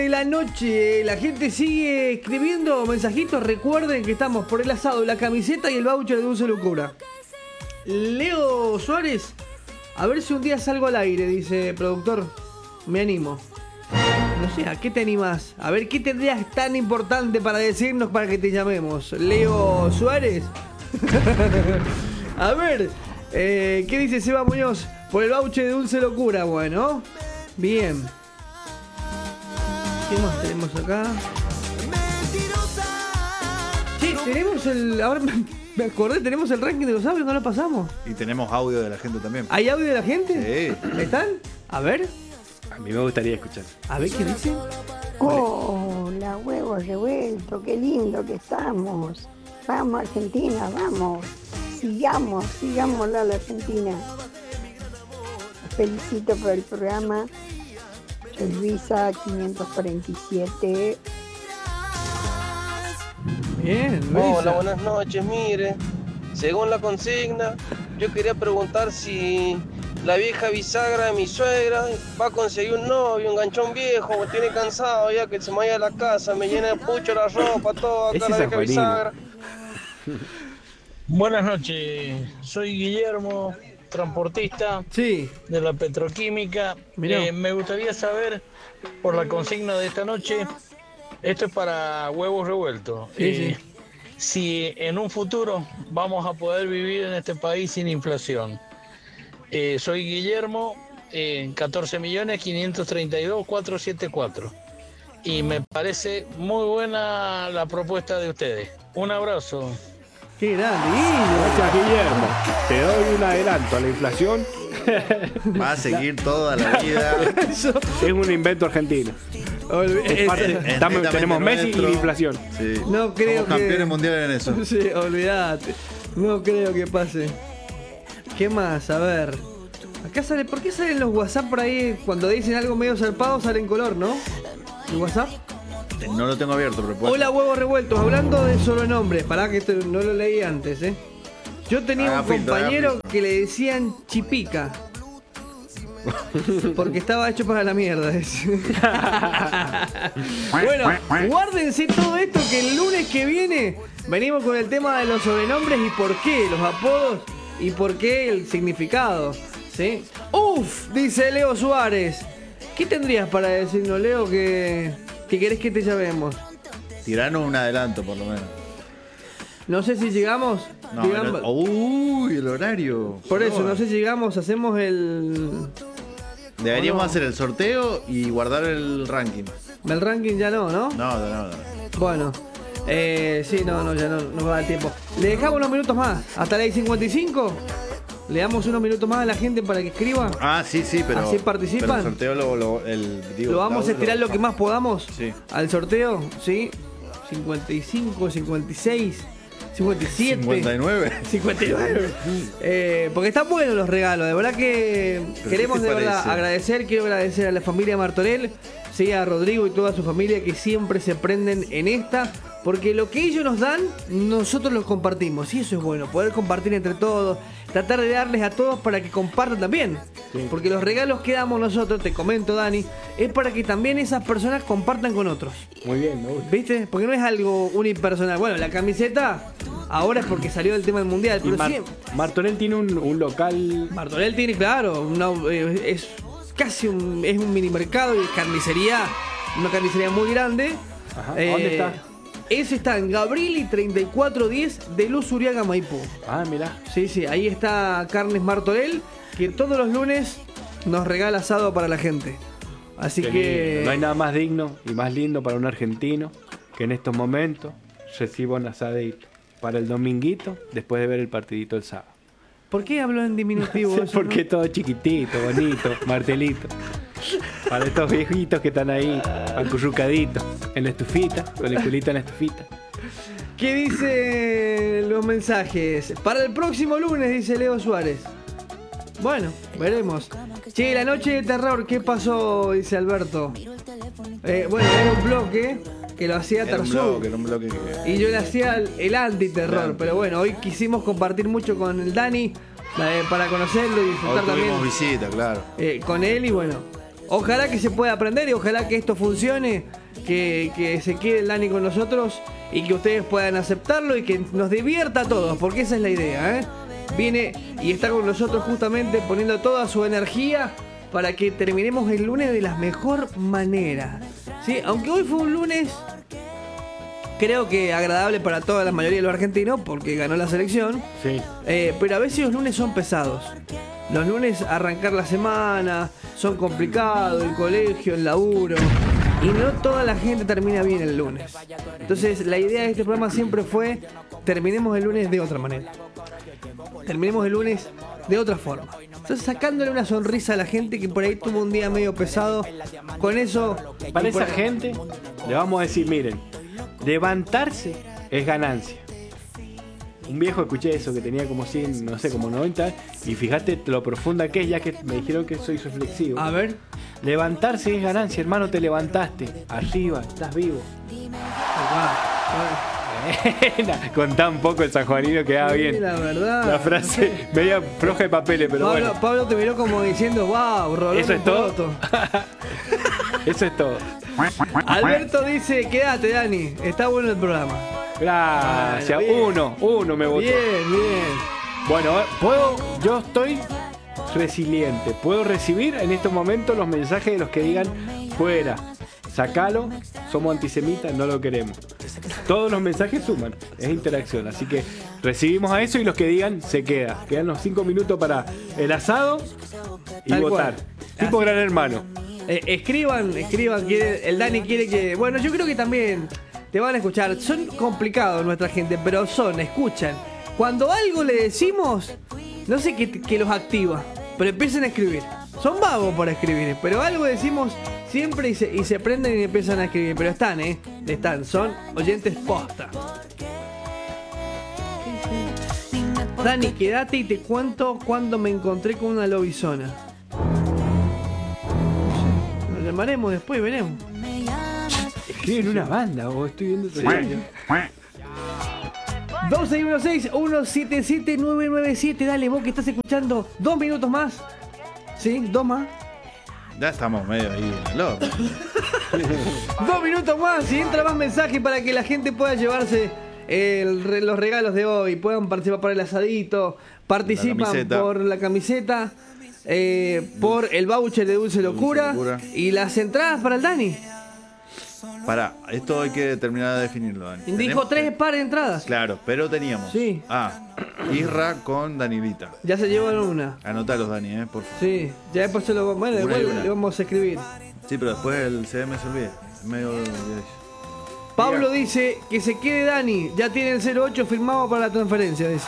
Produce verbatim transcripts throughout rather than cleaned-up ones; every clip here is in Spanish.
De la noche, la gente sigue escribiendo mensajitos. Recuerden que estamos por el asado, la camiseta y el voucher de Dulce Locura. Leo Suárez, a ver si un día salgo al aire, dice productor. Me animo. No sé, ¿a qué te animás? A ver, ¿qué tendrías tan importante para decirnos para que te llamemos? Leo Suárez. A ver, eh, ¿qué dice Seba Muñoz? Por el voucher de Dulce Locura, bueno. Bien. ¿Qué más tenemos acá? Sí, tenemos el... Ahora me acordé, tenemos el ranking de los audios, no lo pasamos. Y tenemos audio de la gente también. ¿Hay audio de la gente? Sí. ¿Están? A ver. A mí me gustaría escuchar. A ver qué dicen. Hola, huevos revueltos, qué lindo que estamos. Vamos, Argentina, vamos. Sigamos, sigamos la Argentina. Los felicito por el programa. Soy Luisa, quinientos cuarenta y siete. Bien, Luisa. Hola, buenas noches. Mire, según la consigna, yo quería preguntar si la vieja bisagra de mi suegra va a conseguir un novio, un ganchón viejo, o tiene cansado ya que se me vaya a la casa, me llena de pucho la ropa, todo acá la vieja bisagra. Buenas noches, soy Guillermo, transportista sí. de la petroquímica. Eh, me gustaría saber, por la consigna de esta noche, esto es para huevos revueltos, sí, eh, sí. si en un futuro vamos a poder vivir en este país sin inflación. Eh, soy Guillermo, eh, catorce millones quinientos treinta y dos mil cuatrocientos setenta y cuatro. Y me parece muy buena la propuesta de ustedes. Un abrazo. Qué grande. Gracias, Guillermo. Te doy un adelanto a la inflación. Va a seguir toda la vida. Eso es un invento argentino. Es parte, es, estamos, es tenemos Messi nuestro. y inflación. Sí. No creo Somos campeones que... mundiales en eso. Sí, olvídate. No creo que pase. ¿Qué más? A ver. Acá sale. ¿Por qué salen los WhatsApp por ahí cuando dicen algo medio zarpado? Sale en color, ¿no? ¿El WhatsApp? No lo tengo abierto, pero puedo. Hola, huevos revueltos. Hablando de sobrenombres. Pará que esto no lo leí antes, ¿eh? Yo tenía haga un filtro, compañero que le decían Chipica. Porque estaba hecho para la mierda. Bueno, guárdense todo esto que el lunes que viene venimos con el tema de los sobrenombres y por qué, los apodos y por qué el significado, ¿sí? Uf, dice Leo Suárez. ¿Qué tendrías para decirnos, Leo, que, que querés que te llamemos? Tiranos un adelanto, por lo menos. No sé si llegamos. No, digamos, el, uy, el horario. por eso, no sé si llegamos, hacemos el... Deberíamos no? hacer el sorteo y guardar el ranking. El ranking ya no, ¿no? No, no, no. no. Bueno, eh, sí, no, no, ya no, no va a dar tiempo. Le dejamos unos minutos más, hasta la cincuenta y cinco. Le damos unos minutos más a la gente para que escriba. Ah, sí, sí, pero. Así participan. Pero el sorteo lo, lo, el, digo, Lo vamos a estirar lo que más podamos. Sí. Al sorteo, ¿sí? cincuenta y cinco, cincuenta y seis, cincuenta y siete. cincuenta y nueve. cincuenta y nueve. Eh, porque están buenos los regalos. De verdad que ¿Pero queremos qué te de verdad parece? agradecer. Quiero agradecer a la familia Martorell, sí, a Rodrigo y toda su familia que siempre se prenden en esta. Porque lo que ellos nos dan, nosotros los compartimos. Y eso es bueno, poder compartir entre todos. Tratar de darles a todos para que compartan también. Sí. Porque los regalos que damos nosotros, te comento, Dani, es para que también esas personas compartan con otros. Muy bien, me gusta. ¿Viste? Porque no es algo unipersonal. Bueno, la camiseta ahora es porque salió del tema del mundial. Pero Mar- sí, Martorell tiene un, un local. Martorell tiene, claro, una, eh, es casi un, es un mini mercado y carnicería, una carnicería muy grande. Ajá. Eh, ¿Dónde está? Ese está en Gabrieli treinta y cuatro diez de Luz Uriaga, Maipú. Ah, mirá. Sí, sí, ahí está Carnes Martorell, que todos los lunes nos regala asado para la gente. Así Qué que... lindo. No hay nada más digno y más lindo para un argentino que en estos momentos reciba un asadito para el dominguito después de ver el partidito el sábado. ¿Por qué hablo en diminutivo? Sí, eso, porque no? todo chiquitito, bonito, martelito. Para estos viejitos que están ahí acurrucaditos en la estufita, con el culito en la estufita. ¿Qué dicen los mensajes? Para el próximo lunes, dice Leo Suárez. Bueno, veremos. Che, la noche de terror, ¿qué pasó? Dice Alberto. Eh, bueno, era un bloque que lo hacía Era un Tarzú. bloque, era un bloque que... Y yo le hacía el, el antiterror. Claro. Pero bueno, hoy quisimos compartir mucho con el Dani eh, para conocerlo y disfrutar Hoy tuvimos también visita, claro. eh, con él. Y bueno, ojalá que se pueda aprender y ojalá que esto funcione, que, que se quede el Dani con nosotros y que ustedes puedan aceptarlo y que nos divierta a todos, porque esa es la idea, ¿eh? Viene y está con nosotros justamente poniendo toda su energía para que terminemos el lunes de la mejor manera, ¿sí? Aunque hoy fue un lunes, creo que agradable para toda la mayoría de los argentinos porque ganó la selección. Sí. Eh, pero a veces los lunes son pesados. Los lunes arrancar la semana son complicados, el colegio, el laburo. Y no toda la gente termina bien el lunes. Entonces la idea de este programa siempre fue terminemos el lunes de otra manera. Terminemos el lunes de otra forma. Entonces sacándole una sonrisa a la gente que por ahí tuvo un día medio pesado. Con eso... Para y por- esa gente le vamos a decir, miren, levantarse es ganancia. Un viejo escuché eso que tenía como cien, no sé, como noventa, y fíjate lo profunda que es, ya que me dijeron que soy reflexivo. A ver. Levantarse es ganancia, hermano, te levantaste. Arriba, estás vivo. Con tan poco el sanjuanino queda Sí, bien. la verdad. La frase media floja de papeles, pero Pablo, bueno. Pablo te miró como diciendo, wow, Rolando Eso es todo. Poroto". Eso es todo. Alberto dice, quédate Dani, está bueno el programa. Gracias. Bueno, bien. Uno, uno me votó. Bien, bien. Bueno, eh, puedo, yo estoy resiliente. Puedo recibir en estos momentos los mensajes de los que digan fuera, sacalo, somos antisemitas, no lo queremos. Todos los mensajes suman, es interacción. Así que recibimos a eso y los que digan se queda. Quedan los cinco minutos para el asado y Tal votar. cual. Tipo Gran Hermano. Eh, escriban, escriban, quiere- el Dani quiere que... Bueno, yo creo que también te van a escuchar. Son complicados nuestra gente, pero son, escuchan. Cuando algo le decimos, no sé qué, qué los activa, pero empiezan a escribir. Son vagos para escribir, pero algo decimos siempre y se, y se prenden y empiezan a escribir. Pero están, ¿eh? Están, son oyentes posta. Dani, quédate y te cuento cuando me encontré con una lobizona. Lo llamaremos después y veremos. Escriben una banda o estoy viendo otro diario. dos seis uno seis, uno siete siete, nueve nueve siete. Dale, vos que estás escuchando. Dos minutos más. ¿Sí? Dos más. Ya estamos medio ahí en el horno. Dos minutos más. Y entra más mensaje para que la gente pueda llevarse el re- los regalos de hoy. Puedan participar para el asadito. Participan La camiseta. por la camiseta. eh, por el voucher de Dulce Locura. Locura. Y las entradas para el Dani. Pará, esto hay que terminar de definirlo, Dani. Dijo Tenemos- tres pares de entradas. Claro, pero teníamos. Sí. Ah, Isra con Danilita. Ya se llevaron una. Anotalos, Dani, eh, por favor. Sí, ya después se lo, bueno, Una y igual una. le vamos a escribir. Sí, pero después el C M se olvida. Es medio. Pablo dice que se quede Dani, ya tiene el cero ocho firmado para la transferencia, dice.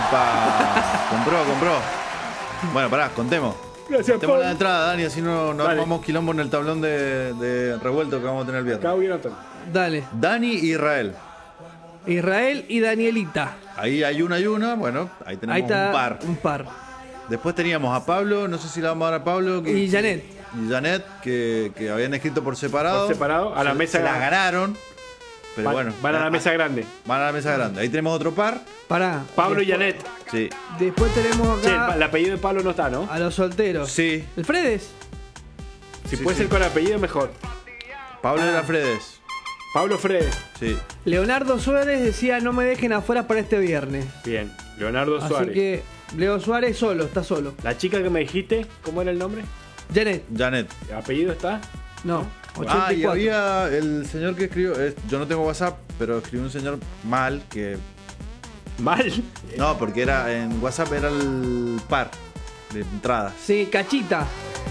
¡Epa! Compró, compró. Bueno, pará, contemos. Gracias, Contemos Pablo. la entrada, Dani, así no, no Dale. armamos quilombo en el tablón de, de revuelto que vamos a tener el viernes. Acá hubieron otro. Dale, Dani y Israel. Israel y Danielita. Ahí hay una y una, bueno, ahí tenemos Ahí está un par. un par. Después teníamos a Pablo, no sé si la vamos a dar a Pablo. que- Y Janet. Y Janet, que, que habían escrito por separado. Por separado, a la Se- mesa Se la grande. ganaron. Pero Van- bueno. van a la mesa grande. Van a la mesa grande. Ahí tenemos otro par. Pará. Pablo y después, Janet. Sí. Después tenemos Che, el, acá pa- el apellido de Pablo no está, ¿no? a los solteros. Sí. ¿El Fredes? Si Sí, puede sí. ser con apellido, mejor. Pablo Ah. era Fredes. Pablo Fredes. Sí. Leonardo Suárez decía no me dejen afuera para este viernes. Bien. Leonardo Así Suárez. que Leo Suárez solo, está solo. La chica que me dijiste, ¿cómo era el nombre? Janet, Janet. ¿El apellido está? no. Ah, y ochenta y cuatro. había el señor que escribió. eh, yo no tengo WhatsApp, pero escribió un señor mal que. Mal. No, porque era en WhatsApp era el par de entradas. Sí, Cachita.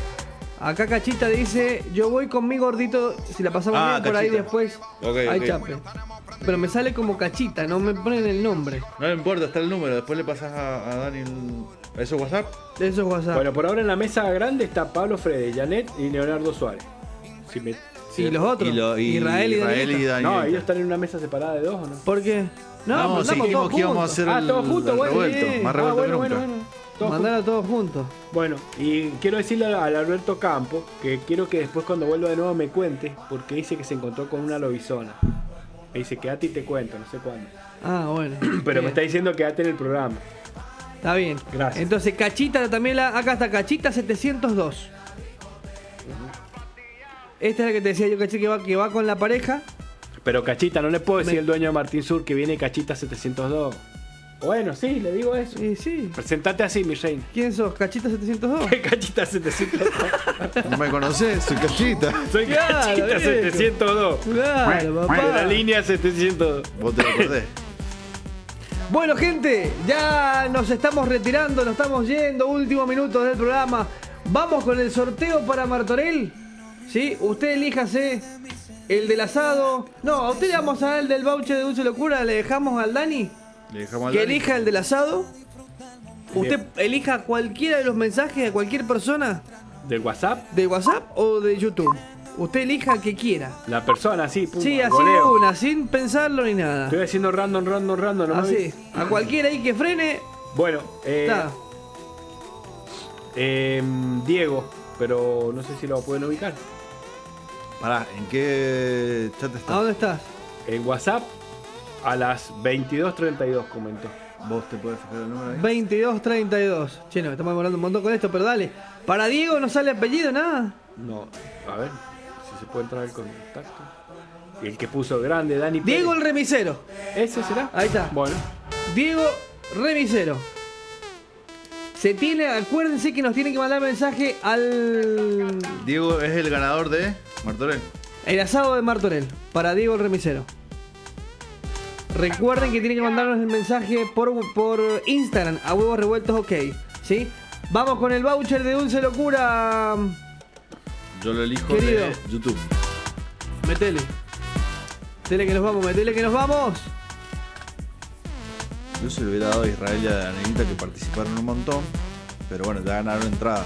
Acá Cachita dice, yo voy con mi gordito, si la pasamos Ah, bien por ahí Cachita. después. Ok, hay ok. chape. Pero me sale como Cachita, no me ponen el nombre. No le importa, está el número. Después le pasas a, a Dani el. ¿Eso es WhatsApp? De eso es WhatsApp. Bueno, por ahora en la mesa grande está Pablo Fredes, Janet y Leonardo Suárez. Si me- y los otros, Y lo- y Israel y Danielita. Danielita. No, ellos están en una mesa separada de dos, ¿o no? ¿Por qué? No, No, mandamos sí, dijimos todos que íbamos a juntos. hacer Ah, el, todos juntos, el bueno, revuelto. sí. Más Ah, revuelto bueno, que bueno, nunca. bueno. Todos Mandar a todos juntos. Bueno, y quiero decirle al Alberto Campo que quiero que después cuando vuelva de nuevo me cuente, porque dice que se encontró con una lobizona. Me dice, quédate y te cuento, no sé cuándo. Ah, bueno. Pero Bien. me está diciendo quédate en el programa. Está bien. Gracias. Entonces, Cachita también, la, acá está Cachita setecientos dos. Esta es la que te decía yo, caché, que va, que va con la pareja. Pero Cachita, no le puedo decir Me- al dueño de Martín Sur que viene Cachita setecientos dos. Bueno, sí, le digo eso. Sí, sí. Presentate así, mi reina. ¿Quién sos? ¿Cachita setecientos dos? Cachita setecientos dos. No me conocés, soy cachita. Soy Claro, Cachita viejo. setecientos dos. Claro, De la papá. línea setecientos dos. Vos te lo acordés. Bueno, gente, ya nos estamos retirando, nos estamos yendo. Último minuto del programa. Vamos con el sorteo para Martorell. ¿Sí? Usted elíjase el del asado. No, a usted le vamos a dar el del voucher de Dulce Locura. Le dejamos al Dani Le dejamos al que Dani. elija el del asado. Usted elija cualquiera de los mensajes de cualquier persona Del WhatsApp, de WhatsApp o de YouTube. Usted elija el que quiera. la persona, así, pum, Sí, al así voleo. de una, sin pensarlo ni nada. Estoy haciendo random, random, random. ¿no me Así, vi? a cualquiera ahí que frene, Bueno, eh, está. eh, Diego, pero no sé si lo pueden ubicar. Pará, ¿en qué chat ¿A estás? dónde estás? En WhatsApp a las veintidós treinta y dos comentó. Vos te podés fijar el número ahí. veintidós treinta y dos. Che, no, estamos hablando un montón con esto, pero dale. Para Diego no sale apellido, nada. No, a ver si se puede entrar el contacto. El que puso grande, Dani Pérez. Diego el remisero. ¿Ese será? Ahí está. Bueno, Diego remisero. Se tiene, acuérdense que nos tienen que mandar mensaje al Diego es el ganador de Martorell. el asado de Martorell. Para Diego el remisero. Recuerden que tienen que mandarnos el mensaje por, por Instagram, a huevos revueltos, ok. ¿Sí? Vamos con el voucher de Dulce Locura. Yo lo elijo Querido. de YouTube. Metele. Metele que nos vamos, metele que nos vamos. Yo se lo hubiera dado a Israel y a Danielita, que participaron un montón. Pero bueno, ya ganaron entrada.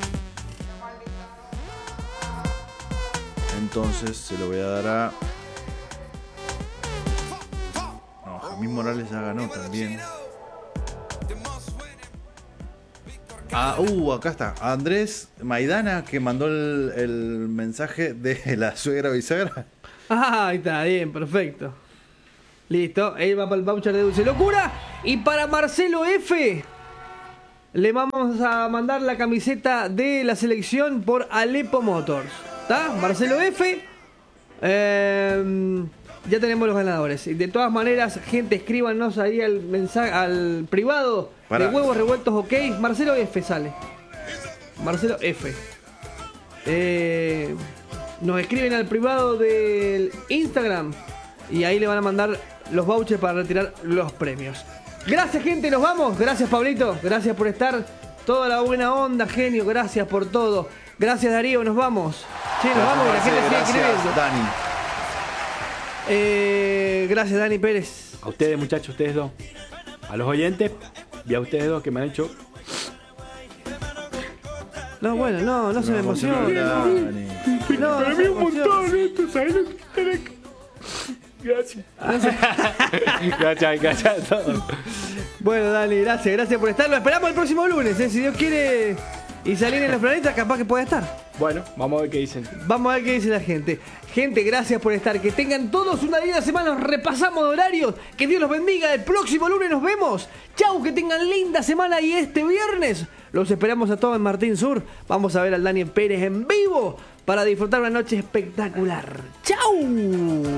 Entonces se lo voy a dar a... No, Jamín Morales ya ganó también. Ah, uh, acá está. A Andrés Maidana, que mandó el, el mensaje de la suegra bisagra. Ah, ahí está, bien, perfecto. Listo, él va para el voucher de Dulce Locura. Y para Marcelo F, le vamos a mandar la camiseta de la selección por Alepo Motors. ¿Está? Marcelo F. Eh, ya tenemos los ganadores. Y de todas maneras, gente, escríbanos ahí al mensaje, al privado Pará. de Huevos Revueltos, ok. Marcelo F sale. Marcelo F. Eh, nos escriben al privado del Instagram y ahí le van a mandar los vouchers para retirar los premios. Gracias, gente, nos vamos. Gracias, Pablito. Gracias por estar. Toda la buena onda, genio. Gracias por todo. Gracias, Darío. Nos vamos. Sí, nos vamos. Que la gente sigue Gracias, escribiendo. Dani. Eh, gracias, Dani Pérez. a ustedes, muchachos, ustedes dos. A los oyentes y a ustedes dos que me han hecho. No, bueno, no, no se me emociona. Dani. No, no se me emociona. esto, ¿sabes lo que están acá? Gracias. Gracias, gracias a todos. Bueno, Dani, gracias, gracias por estar. Lo esperamos el próximo lunes, ¿eh? Si Dios quiere y salir en los planetas, capaz que pueda estar. Bueno, vamos a ver qué dicen. Vamos a ver qué dice la gente. Gente, gracias por estar. Que tengan todos una linda semana. Nos repasamos de horarios. Que Dios los bendiga. El próximo lunes nos vemos. Chau, que tengan linda semana. Y este viernes los esperamos a todos en Martín Sur. Vamos a ver al Dani Pérez en vivo para disfrutar una noche espectacular. Chau.